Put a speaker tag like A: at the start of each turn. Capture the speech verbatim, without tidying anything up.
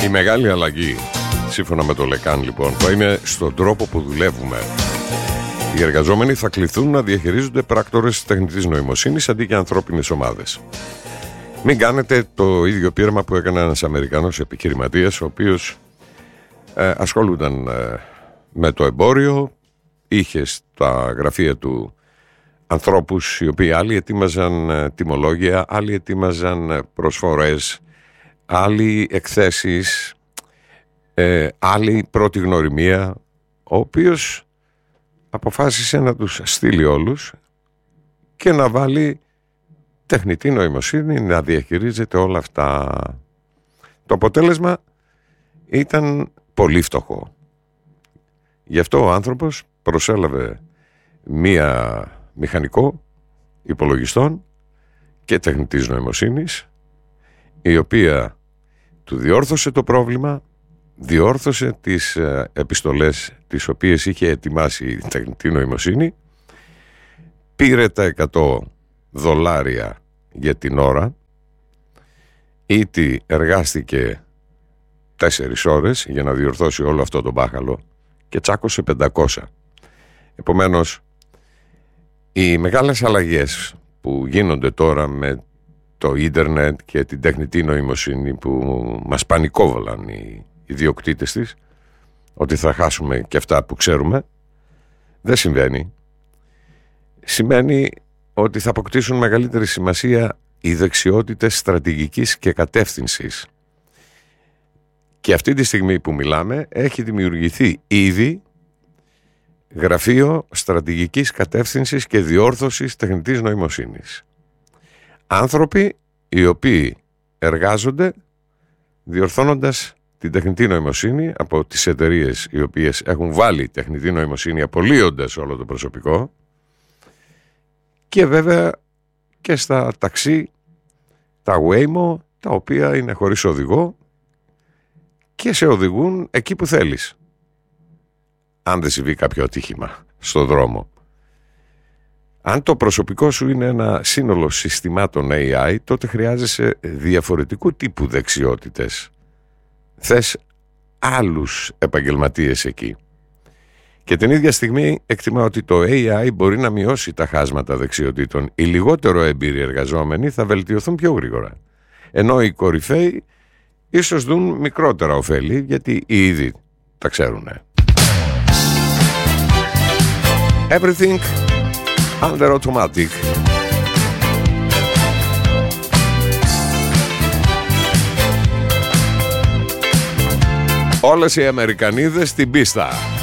A: Η μεγάλη αλλαγή, σύμφωνα με το Λεκάν λοιπόν, θα είναι στον τρόπο που δουλεύουμε. Οι εργαζόμενοι θα κληθούν να διαχειρίζονται πράκτορες τεχνητής νοημοσύνης αντί για ανθρώπινες ομάδες. Μην κάνετε το ίδιο πείραμα που έκανε ένας Αμερικανός επιχειρηματίας, ο οποίος ε, ασχολούνταν ε, με το εμπόριο, είχε στα γραφεία του ανθρώπους οι οποίοι άλλοι ετοίμαζαν ε, τιμολόγια, άλλοι ετοίμαζαν ε, προσφορές, άλλοι εκθέσεις, ε, άλλη πρώτη γνωριμία, ο οποίος αποφάσισε να τους στείλει όλους και να βάλει τεχνητή νοημοσύνη να διαχειρίζεται όλα αυτά. Το αποτέλεσμα ήταν πολύ φτωχό. Γι' αυτό ο άνθρωπος προσέλαβε μία μηχανικό υπολογιστών και τεχνητής νοημοσύνης, η οποία του διόρθωσε το πρόβλημα, διόρθωσε τις επιστολές τις οποίες είχε ετοιμάσει η τεχνητή νοημοσύνη, πήρε τα εκατό δολάρια για την ώρα, ήτι εργάστηκε τέσσερις ώρες για να διορθώσει όλο αυτό το μπάχαλο και τσάκωσε πεντακόσια. Επομένως, οι μεγάλες αλλαγές που γίνονται τώρα με το ίντερνετ και την τεχνητή νοημοσύνη, που μας πανικόβαλαν οι ιδιοκτήτες της, ότι θα χάσουμε και αυτά που ξέρουμε, δεν συμβαίνει. Σημαίνει ότι θα αποκτήσουν μεγαλύτερη σημασία οι δεξιότητες στρατηγικής και κατεύθυνσης. Και αυτή τη στιγμή που μιλάμε έχει δημιουργηθεί ήδη γραφείο στρατηγικής κατεύθυνσης και διόρθωσης τεχνητής νοημοσύνης. Άνθρωποι οι οποίοι εργάζονται διορθώνοντας την τεχνητή νοημοσύνη από τις εταιρείες οι οποίες έχουν βάλει τεχνητή νοημοσύνη, απολύοντας όλο το προσωπικό, και βέβαια και στα ταξί, τα Waymo, τα οποία είναι χωρίς οδηγό και σε οδηγούν εκεί που θέλεις, αν δεν συμβεί κάποιο ατύχημα στο δρόμο. Αν το προσωπικό σου είναι ένα σύνολο συστημάτων έι άι, τότε χρειάζεσαι διαφορετικού τύπου δεξιότητες. Θες άλλους επαγγελματίες εκεί. Και την ίδια στιγμή εκτιμά ότι το έι άι μπορεί να μειώσει τα χάσματα δεξιοτήτων. Οι λιγότερο έμπειροι εργαζόμενοι θα βελτιωθούν πιο γρήγορα. Ενώ οι κορυφαίοι ίσως δουν μικρότερα ωφέλη, γιατί ήδη τα ξέρουν. Everything under automatic. Όλες οι Αμερικανίδες στην πίστα.